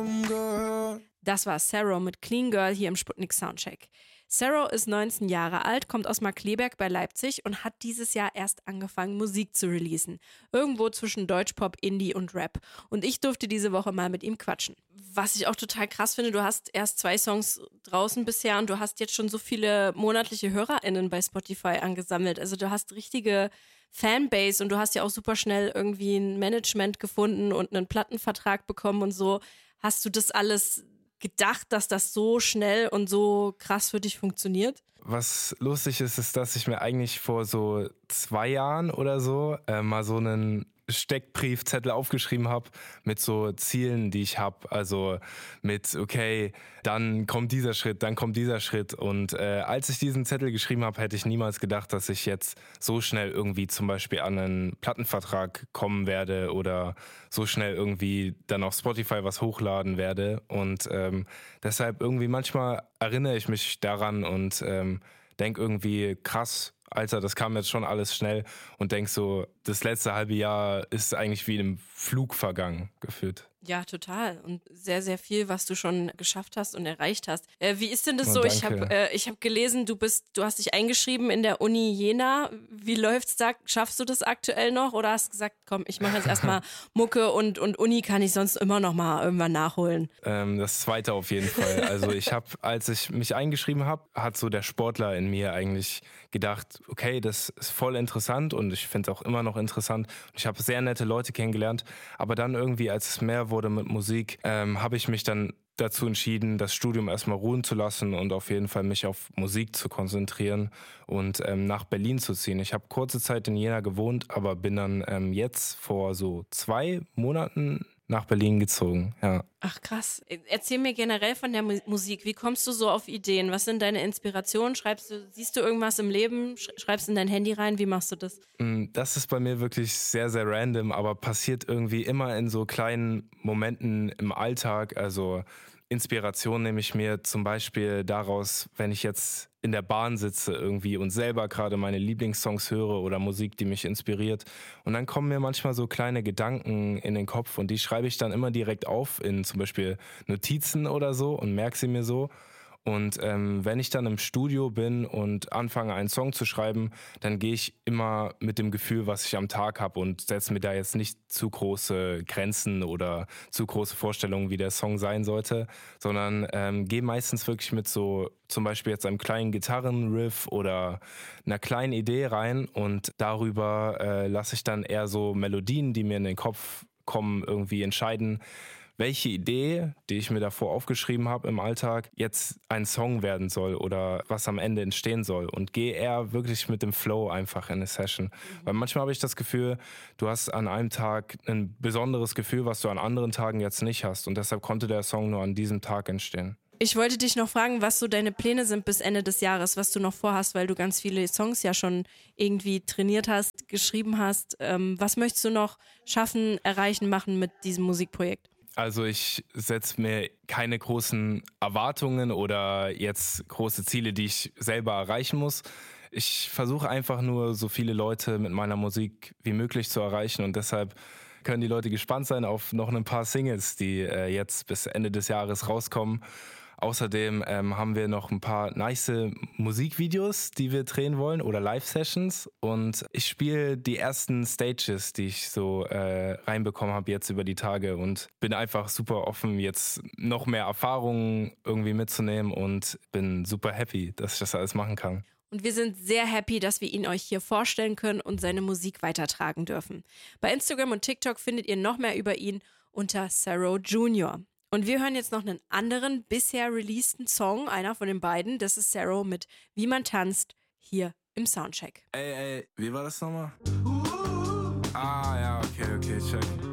Das war Sarah mit Clean Girl hier im Sputnik Soundcheck. Sarah ist 19 Jahre alt, kommt aus Markkleeberg bei Leipzig und hat dieses Jahr erst angefangen, Musik zu releasen. Irgendwo zwischen Deutschpop, Indie und Rap. Und ich durfte diese Woche mal mit ihm quatschen. Was ich auch total krass finde, du hast erst 2 Songs draußen bisher und du hast jetzt schon so viele monatliche HörerInnen bei Spotify angesammelt. Also du hast richtige Fanbase und du hast ja auch super schnell irgendwie ein Management gefunden und einen Plattenvertrag bekommen und so. Hast du das alles gedacht, dass das so schnell und so krass für dich funktioniert? Was lustig ist, ist, dass ich mir eigentlich vor so 2 Jahren oder so mal so einen Steckbriefzettel aufgeschrieben habe mit so Zielen, die ich habe. Also mit, okay, dann kommt dieser Schritt, dann kommt dieser Schritt. Und als ich diesen Zettel geschrieben habe, hätte ich niemals gedacht, dass ich jetzt so schnell irgendwie zum Beispiel an einen Plattenvertrag kommen werde oder so schnell irgendwie dann auf Spotify was hochladen werde. Und deshalb irgendwie manchmal erinnere ich mich daran und denke irgendwie, krass, Alter, das kam jetzt schon alles schnell und denk so, das letzte halbe Jahr ist eigentlich wie in einem Flug vergangen, gefühlt. Ja, total. Und sehr, sehr viel, was du schon geschafft hast und erreicht hast. Wie ist denn das Oh, so? danke. Ich hab gelesen, du hast dich eingeschrieben in der Uni Jena. Wie läuft's da? Schaffst du das aktuell noch? Oder hast du gesagt, komm, ich mache jetzt erstmal Mucke und Uni kann ich sonst immer noch mal irgendwann nachholen? Das zweite auf jeden Fall. Also als ich mich eingeschrieben habe, hat so der Sportler in mir eigentlich gedacht, okay, das ist voll interessant und ich finde es auch immer noch interessant. Ich habe sehr nette Leute kennengelernt, aber dann irgendwie, als es mehr wurde mit Musik, habe ich mich dann dazu entschieden, das Studium erstmal ruhen zu lassen und auf jeden Fall mich auf Musik zu konzentrieren und nach Berlin zu ziehen. Ich habe kurze Zeit in Jena gewohnt, aber bin dann jetzt vor so 2 Monaten nach Berlin gezogen, ja. Ach krass. Erzähl mir generell von der Musik. Wie kommst du so auf Ideen? Was sind deine Inspirationen? Siehst du irgendwas im Leben? Schreibst in dein Handy rein? Wie machst du das? Das ist bei mir wirklich sehr, sehr random, aber passiert irgendwie immer in so kleinen Momenten im Alltag. Also Inspiration nehme ich mir zum Beispiel daraus, wenn ich jetzt in der Bahn sitze irgendwie und selber gerade meine Lieblingssongs höre oder Musik, die mich inspiriert. Und dann kommen mir manchmal so kleine Gedanken in den Kopf und die schreibe ich dann immer direkt auf in zum Beispiel Notizen oder so und merke sie mir so. Und wenn ich dann im Studio bin und anfange, einen Song zu schreiben, dann gehe ich immer mit dem Gefühl, was ich am Tag habe und setze mir da jetzt nicht zu große Grenzen oder zu große Vorstellungen, wie der Song sein sollte, sondern gehe meistens wirklich mit so zum Beispiel jetzt einem kleinen Gitarrenriff oder einer kleinen Idee rein und darüber lasse ich dann eher so Melodien, die mir in den Kopf kommen, irgendwie entscheiden, welche Idee, die ich mir davor aufgeschrieben habe im Alltag, jetzt ein Song werden soll oder was am Ende entstehen soll. Und gehe eher wirklich mit dem Flow einfach in eine Session. Weil manchmal habe ich das Gefühl, du hast an einem Tag ein besonderes Gefühl, was du an anderen Tagen jetzt nicht hast. Und deshalb konnte der Song nur an diesem Tag entstehen. Ich wollte dich noch fragen, was so deine Pläne sind bis Ende des Jahres, was du noch vorhast, weil du ganz viele Songs ja schon irgendwie trainiert hast, geschrieben hast. Was möchtest du noch schaffen, erreichen, machen mit diesem Musikprojekt? Also ich setze mir keine großen Erwartungen oder jetzt große Ziele, die ich selber erreichen muss. Ich versuche einfach nur, so viele Leute mit meiner Musik wie möglich zu erreichen und deshalb können die Leute gespannt sein auf noch ein paar Singles, die jetzt bis Ende des Jahres rauskommen. Außerdem haben wir noch ein paar nice Musikvideos, die wir drehen wollen oder Live-Sessions. Und ich spiele die ersten Stages, die ich so reinbekommen habe jetzt über die Tage und bin einfach super offen, jetzt noch mehr Erfahrungen irgendwie mitzunehmen und bin super happy, dass ich das alles machen kann. Und wir sind sehr happy, dass wir ihn euch hier vorstellen können und seine Musik weitertragen dürfen. Bei Instagram und TikTok findet ihr noch mehr über ihn unter Sarah Junior. Und wir hören jetzt noch einen anderen bisher releaseden Song, einer von den beiden. Das ist Sarah mit Wie man tanzt, hier im Soundcheck. Ey, wie war das nochmal? Ja, okay, check.